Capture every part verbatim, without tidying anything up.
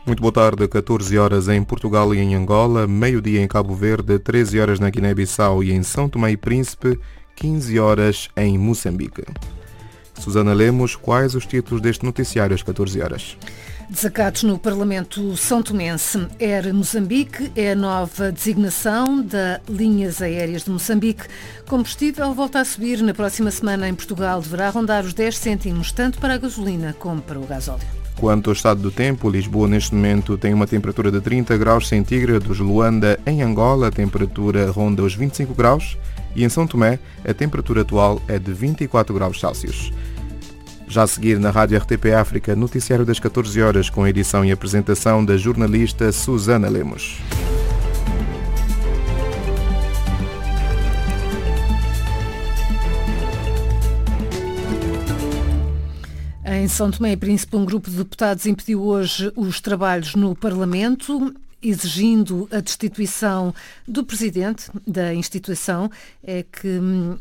Muito boa tarde, catorze horas em Portugal e em Angola, meio-dia em Cabo Verde, treze horas na Guiné-Bissau e em São Tomé e Príncipe, quinze horas em Moçambique. Susana Lemos, quais os títulos deste noticiário às catorze horas? Desacatos no Parlamento São Tomense. Air Moçambique é a nova designação da Linhas Aéreas de Moçambique. Combustível volta a subir na próxima semana em Portugal. Deverá rondar os dez cêntimos, tanto para a gasolina como para o gasóleo. Quanto ao estado do tempo, Lisboa neste momento tem uma temperatura de trinta graus centígrados, Luanda em Angola a temperatura ronda os vinte e cinco graus e em São Tomé a temperatura atual é de vinte e quatro graus Celsius. Já a seguir na Rádio R T P África, noticiário das catorze horas com a edição e apresentação da jornalista Susana Lemos. Em São Tomé e Príncipe, um grupo de deputados impediu hoje os trabalhos no Parlamento, exigindo a destituição do presidente da instituição. É que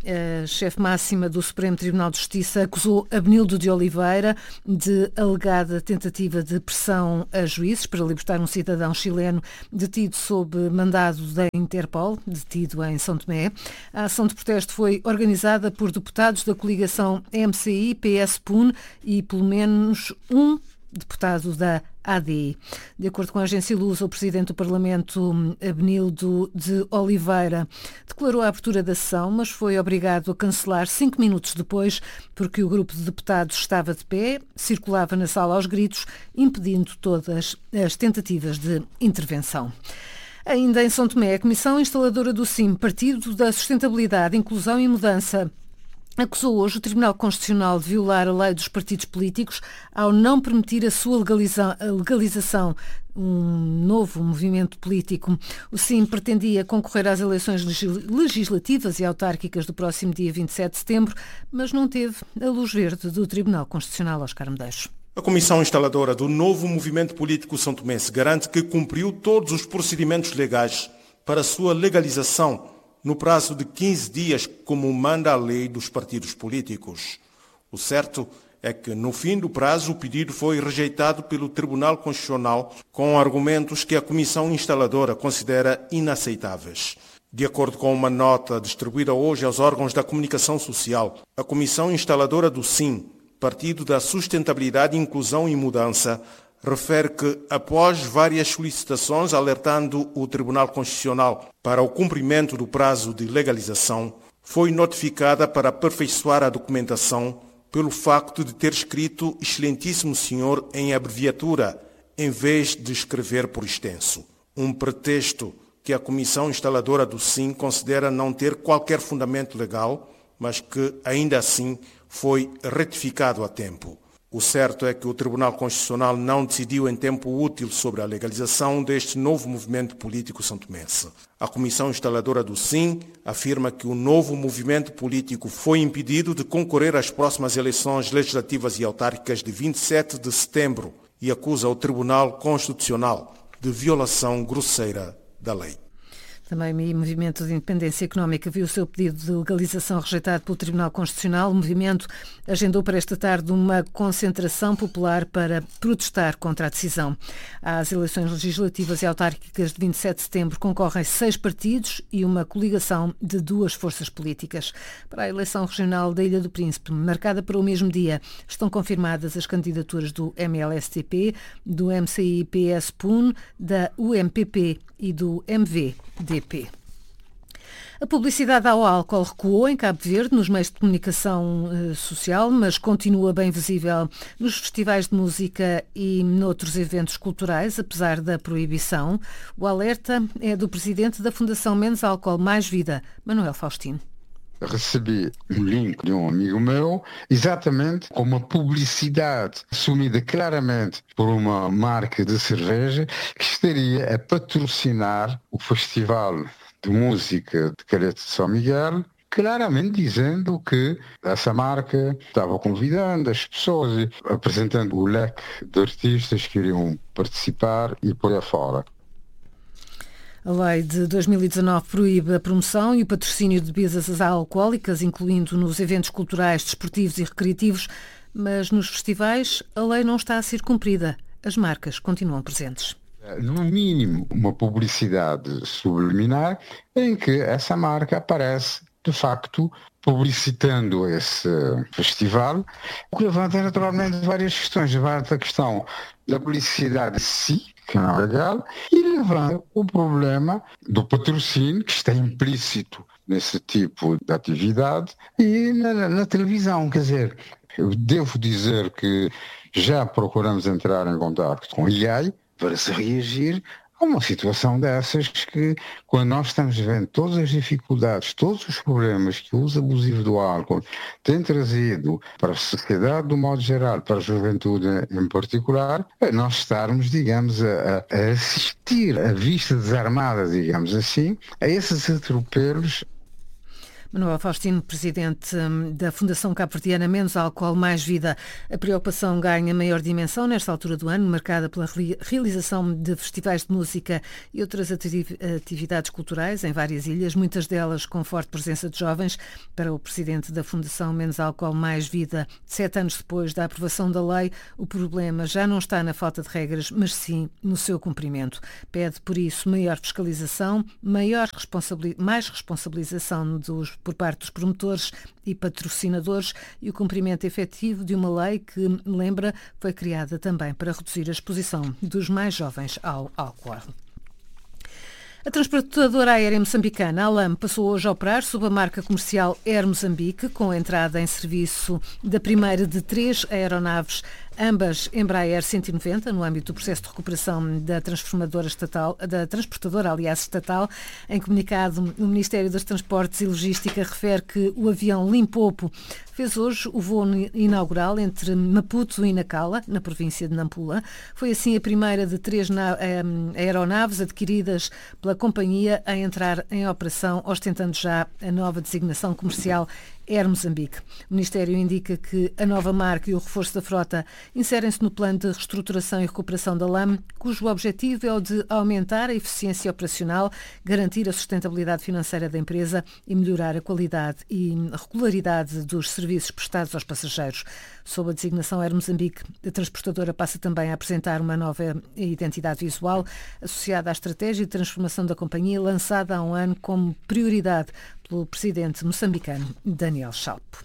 a chefe máxima do Supremo Tribunal de Justiça acusou Abenildo de Oliveira de alegada tentativa de pressão a juízes para libertar um cidadão chileno detido sob mandado da Interpol, detido em São Tomé. A ação de protesto foi organizada por deputados da coligação M C I, P S P U N e pelo menos um deputado da A D I. De acordo com a agência Lusa, o presidente do Parlamento, Abenildo de Oliveira, declarou a abertura da sessão, mas foi obrigado a cancelar cinco minutos depois, porque o grupo de deputados estava de pé, circulava na sala aos gritos, impedindo todas as tentativas de intervenção. Ainda em São Tomé, a Comissão Instaladora do S I M, Partido da Sustentabilidade, Inclusão e Mudança, acusou hoje o Tribunal Constitucional de violar a lei dos partidos políticos ao não permitir a sua legaliza- legalização, um novo movimento político. O S I M pretendia concorrer às eleições legislativas e autárquicas do próximo dia vinte e sete de setembro, mas não teve a luz verde do Tribunal Constitucional. Oscar Medeiros. A Comissão Instaladora do novo movimento político São Tomense garante que cumpriu todos os procedimentos legais para a sua legalização no prazo de quinze dias, como manda a lei dos partidos políticos. O certo é que, no fim do prazo, o pedido foi rejeitado pelo Tribunal Constitucional com argumentos que a Comissão Instaladora considera inaceitáveis. De acordo com uma nota distribuída hoje aos órgãos da comunicação social, a Comissão Instaladora do S I M, Partido da Sustentabilidade, Inclusão e Mudança, refere que, após várias solicitações alertando o Tribunal Constitucional para o cumprimento do prazo de legalização, foi notificada para aperfeiçoar a documentação pelo facto de ter escrito Excelentíssimo Senhor em abreviatura, em vez de escrever por extenso. Um pretexto que a Comissão Instaladora do S I M considera não ter qualquer fundamento legal, mas que, ainda assim, foi retificado a tempo. O certo é que o Tribunal Constitucional não decidiu em tempo útil sobre a legalização deste novo movimento político santomense. A Comissão Instaladora do S I M afirma que o novo movimento político foi impedido de concorrer às próximas eleições legislativas e autárquicas de vinte e sete de setembro e acusa o Tribunal Constitucional de violação grosseira da lei. Também o Movimento de Independência Económica viu o seu pedido de legalização rejeitado pelo Tribunal Constitucional. O movimento agendou para esta tarde uma concentração popular para protestar contra a decisão. Às eleições legislativas e autárquicas de vinte e sete de setembro concorrem seis partidos e uma coligação de duas forças políticas. Para a eleição regional da Ilha do Príncipe, marcada para o mesmo dia, estão confirmadas as candidaturas do M L S T P, do M C I P S P U N, da U M P P e do M V D P. A publicidade ao álcool recuou em Cabo Verde nos meios de comunicação eh, social, mas continua bem visível nos festivais de música e noutros eventos culturais, apesar da proibição. O alerta é do presidente da Fundação Menos Álcool Mais Vida, Manuel Faustino. Recebi um link de um amigo meu, exatamente com uma publicidade assumida claramente por uma marca de cerveja que estaria a patrocinar o Festival de Música de Calheta de São Miguel, claramente dizendo que essa marca estava convidando as pessoas, apresentando o leque de artistas que iriam participar e por aí fora. A lei de dois mil e dezanove proíbe a promoção e o patrocínio de bebidas alcoólicas, incluindo nos eventos culturais, desportivos e recreativos, mas nos festivais a lei não está a ser cumprida. as marcas continuam presentes. No mínimo, uma publicidade subliminar em que essa marca aparece, de facto, publicitando esse festival, o que levanta naturalmente várias questões. Levanta a questão da publicidade em si, que não é legal, e levanta o problema do patrocínio, que está implícito nesse tipo de atividade, e na, na televisão. Quer dizer, eu devo dizer que já procuramos entrar em contato com a I A I para se reagir a uma situação dessas que, quando nós estamos vendo todas as dificuldades, todos os problemas que o uso abusivo do álcool tem trazido para a sociedade do modo geral, para a juventude em particular, nós estarmos, digamos, a, a assistir a vista desarmada, digamos assim, a esses atropelos. Manuel Faustino, presidente da Fundação Cabo-Verdiana Menos Álcool, Mais Vida. A preocupação ganha maior dimensão nesta altura do ano, marcada pela realização de festivais de música e outras atividades culturais em várias ilhas, muitas delas com forte presença de jovens. Para o presidente da Fundação Menos Álcool, Mais Vida, sete anos depois da aprovação da lei, o problema já não está na falta de regras, mas sim no seu cumprimento. Pede, por isso, maior fiscalização, maior responsabili- mais responsabilização dos por parte dos promotores e patrocinadores e o cumprimento efetivo de uma lei que, lembra, foi criada também para reduzir a exposição dos mais jovens ao álcool. A transportadora aérea moçambicana Alam passou hoje a operar sob a marca comercial Air Moçambique, com a entrada em serviço da primeira de três aeronaves, ambas Embraer cento e noventa, no âmbito do processo de recuperação da transformadora estatal, da transportadora, aliás, estatal. Em comunicado, o Ministério dos Transportes e Logística refere que o avião Limpopo fez hoje o voo inaugural entre Maputo e Nacala, na província de Nampula. Foi assim a primeira de três aeronaves adquiridas pela companhia a entrar em operação, ostentando já a nova designação comercial Air Moçambique. O Ministério indica que a nova marca e o reforço da frota inserem-se no plano de reestruturação e recuperação da Alam, cujo objetivo é o de aumentar a eficiência operacional, garantir a sustentabilidade financeira da empresa e melhorar a qualidade e regularidade dos serviços prestados aos passageiros. Sob a designação Air Moçambique, a transportadora passa também a apresentar uma nova identidade visual associada à estratégia de transformação da companhia, lançada há um ano como prioridade pelo presidente moçambicano Daniel Chapo.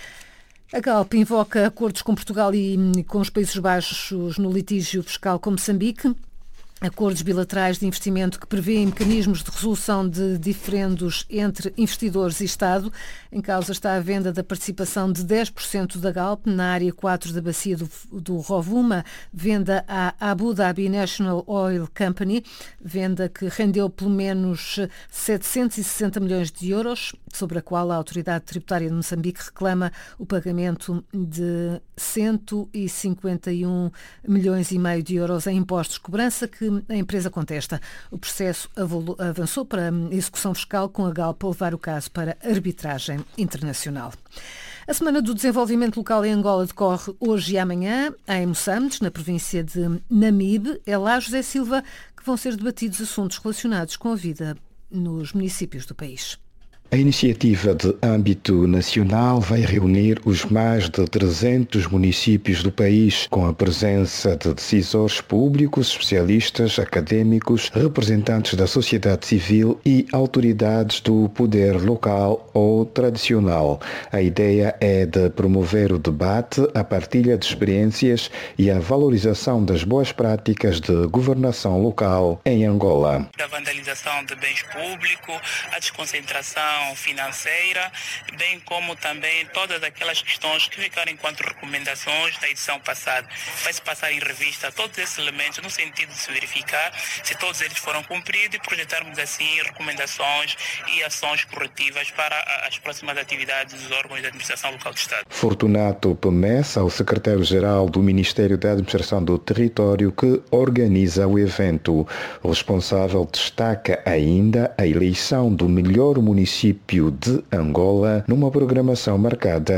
A Galp invoca acordos com Portugal e com os Países Baixos no litígio fiscal com Moçambique. Acordos bilaterais de investimento que prevêem mecanismos de resolução de diferendos entre investidores e Estado. Em causa está a venda da participação de dez por cento da Galp na área quatro da bacia do, do Rovuma, venda à Abu Dhabi National Oil Company, venda que rendeu pelo menos setecentos e sessenta milhões de euros, sobre a qual a autoridade tributária de Moçambique reclama o pagamento de cento e cinquenta e um milhões e meio de euros em impostos, cobrança que a empresa contesta. O processo avançou para a execução fiscal, com a Galp a levar o caso para arbitragem internacional. A Semana do Desenvolvimento Local em Angola decorre hoje e amanhã em Moçambique, na província de Namibe. É lá, José Silva, que vão ser debatidos assuntos relacionados com a vida nos municípios do país. A iniciativa de âmbito nacional vai reunir os mais de trezentos municípios do país, com a presença de decisores públicos, especialistas, académicos, representantes da sociedade civil e autoridades do poder local ou tradicional. A ideia é de promover o debate, a partilha de experiências e a valorização das boas práticas de governação local em Angola. Da vandalização de bens públicos, a desconcentração financeira, bem como também todas aquelas questões que ficaram enquanto recomendações da edição passada. Vai-se passar em revista todos esses elementos no sentido de se verificar se todos eles foram cumpridos e projetarmos assim recomendações e ações corretivas para as próximas atividades dos órgãos da administração local do Estado. Fortunato Pemessa, o secretário-geral do Ministério da Administração do Território, que organiza o evento. O responsável destaca ainda a eleição do melhor município de Angola numa programação marcada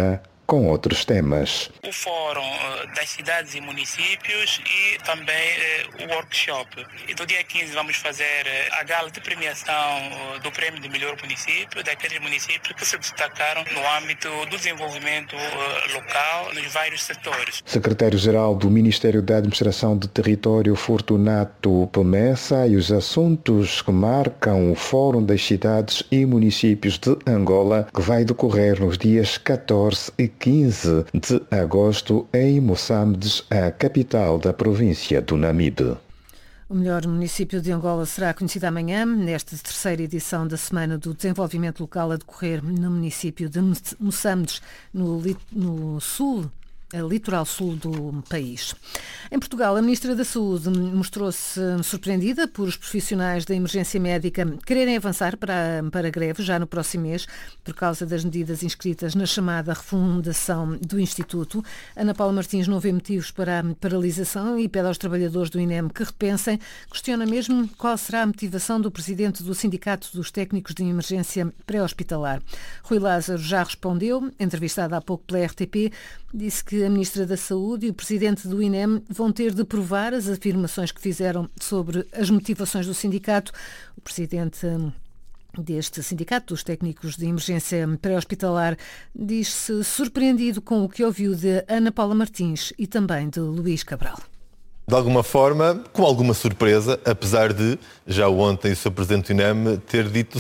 com outros temas. O Fórum das Cidades e Municípios e também o workshop. E do dia quinze vamos fazer a gala de premiação do Prêmio de Melhor Município, daqueles municípios que se destacaram no âmbito do desenvolvimento local nos vários setores. Secretário-Geral do Ministério da Administração de Território, Fortunato Pemessa, e os assuntos que marcam o Fórum das Cidades e Municípios de Angola, que vai decorrer nos dias catorze e quinze de agosto em Moçambique, a capital da província do Namibe. O melhor município de Angola será conhecido amanhã, nesta terceira edição da Semana do Desenvolvimento Local a decorrer no município de Moçambique, no, no sul, litoral sul do país. Em Portugal, a Ministra da Saúde mostrou-se surpreendida por os profissionais da emergência médica quererem avançar para, para a greve já no próximo mês, por causa das medidas inscritas na chamada refundação do Instituto. Ana Paula Martins não vê motivos para a paralisação e pede aos trabalhadores do I N E M que repensem. Questiona mesmo qual será a motivação do presidente do Sindicato dos Técnicos de Emergência Pré-Hospitalar. Rui Lázaro já respondeu, entrevistado há pouco pela R T P, disse que a Ministra da Saúde e o Presidente do I N E M vão ter de provar as afirmações que fizeram sobre as motivações do sindicato. O Presidente deste sindicato dos técnicos de emergência pré-hospitalar diz-se surpreendido com o que ouviu de Ana Paula Martins e também de Luís Cabral. De alguma forma, com alguma surpresa, apesar de, já ontem, o seu Presidente do I N E M ter dito